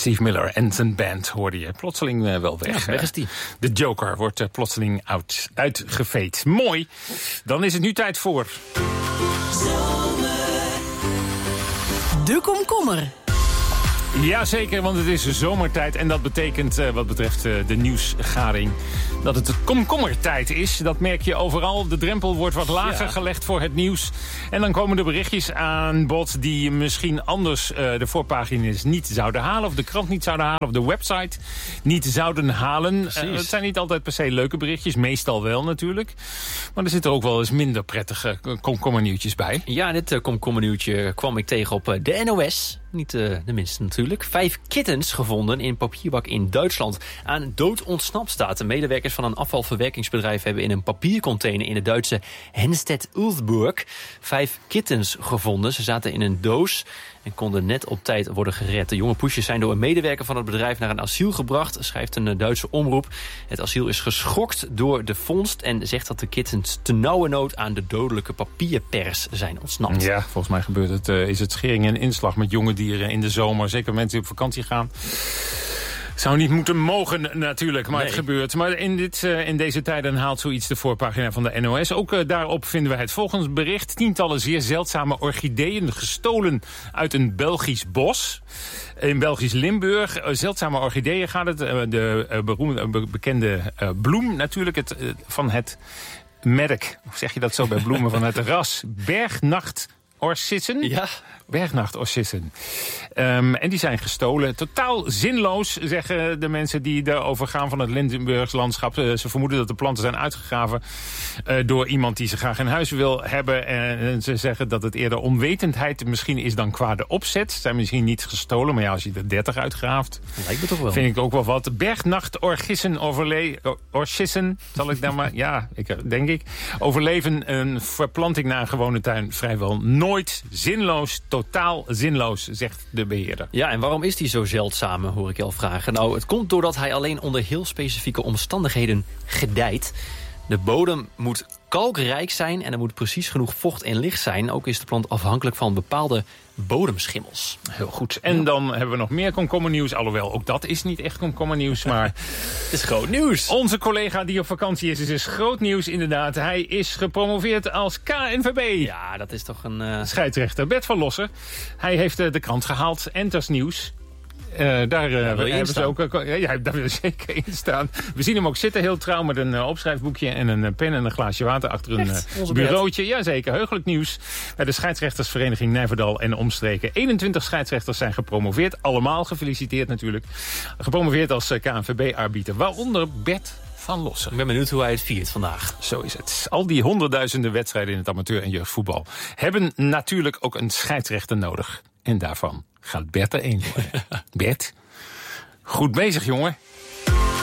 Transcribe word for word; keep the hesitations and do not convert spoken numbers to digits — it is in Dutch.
Steve Miller en zijn band hoorde je plotseling uh, wel weg. Ja, weg is die. De Joker wordt uh, plotseling uit, uitgeveed. Mooi. Dan is het nu tijd voor... De komkommer. Jazeker, want het is zomertijd en dat betekent uh, wat betreft uh, de nieuwsgaring dat het komkommertijd is. Dat merk je overal. De drempel wordt wat lager ja. gelegd voor het nieuws. En dan komen de berichtjes aan bod die misschien anders uh, de voorpagina's niet zouden halen, of de krant niet zouden halen, of de website niet zouden halen. Uh, het zijn niet altijd per se leuke berichtjes, meestal wel natuurlijk. Maar er zitten ook wel eens minder prettige komkommernieuwtjes bij. Ja, dit uh, komkommernieuwtje kwam ik tegen op uh, de N O S. Niet uh, de minste natuurlijk. Vijf kittens gevonden in een papierbak in Duitsland. Aan dood ontsnapt staat. De medewerkers van een afvalverwerkingsbedrijf hebben in een papiercontainer in de Duitse Henstedt-Ulzburg vijf kittens gevonden. Ze zaten in een doos en konden net op tijd worden gered. De jonge poesjes zijn door een medewerker van het bedrijf naar een asiel gebracht, schrijft een Duitse omroep. Het asiel is geschokt door de vondst en zegt dat de kittens te nauwernood aan de dodelijke papierpers zijn ontsnapt. Ja, volgens mij gebeurt het, uh, is het schering en inslag met jonge dieren in de zomer. Zeker mensen die op vakantie gaan. Zou niet moeten mogen natuurlijk, maar nee. Het gebeurt. Maar in, dit, uh, in deze tijden haalt zoiets de voorpagina van de N O S. Ook uh, daarop vinden we het volgende bericht. Tientallen zeer zeldzame orchideeën gestolen uit een Belgisch bos. In Belgisch Limburg. Uh, zeldzame orchideeën gaat het. Uh, de uh, beroemde, uh, be- bekende uh, bloem natuurlijk het, uh, van het merk. Hoe zeg je dat zo bij bloemen van het ras? Bergnacht Orchissen? Ja. Bergnacht Orchissen. Um, en die zijn gestolen. Totaal zinloos, zeggen de mensen die erover gaan van het Limburgs landschap. Uh, ze vermoeden dat de planten zijn uitgegraven uh, door iemand die ze graag in huis wil hebben. En ze zeggen dat het eerder onwetendheid misschien is dan kwade opzet. Ze zijn misschien niet gestolen, maar ja, als je er dertig uitgraaft, lijkt me toch wel. Vind ik ook wel wat. Bergnacht Orchissen overle- Orchissen, zal ik dan maar, ja, ik, denk ik. Overleven een verplanting naar een gewone tuin vrijwel nooit. Zinloos, totaal zinloos, zegt de beheerder. Ja, en waarom is die zo zeldzaam, hoor ik je al vragen. Nou, het komt doordat hij alleen onder heel specifieke omstandigheden gedijt. De bodem moet kalkrijk zijn en er moet precies genoeg vocht en licht zijn. Ook is de plant afhankelijk van bepaalde bodemschimmels. Heel goed. En ja. Dan hebben we nog meer komkommernieuws. Alhoewel, ook dat is niet echt komkommernieuws, maar het is groot nieuws. Onze collega die op vakantie is, is dus groot nieuws inderdaad. Hij is gepromoveerd als K N V B. Ja, dat is toch een... Uh... scheidsrechter Bert van Lossen. Hij heeft uh, de krant gehaald. Enters Nieuws. Uh, daar uh, ja, hebben ze ook, uh, ja, daar wil je zeker in staan. We zien hem ook zitten, heel trouw, met een uh, opschrijfboekje en een uh, pen en een glaasje water achter Echt? een uh, bureautje. Jazeker, heugelijk nieuws. Bij de scheidsrechtersvereniging Nijverdal en omstreken. eenentwintig scheidsrechters zijn gepromoveerd. Allemaal gefeliciteerd natuurlijk. Gepromoveerd als uh, K N V B-arbiter. Waaronder Bert van Lossen. Ik ben benieuwd hoe hij het viert vandaag. Zo is het. Al die honderdduizenden wedstrijden in het amateur- en jeugdvoetbal hebben natuurlijk ook een scheidsrechter nodig. En daarvan gaat Bert er één worden. Bert, goed bezig, jongen.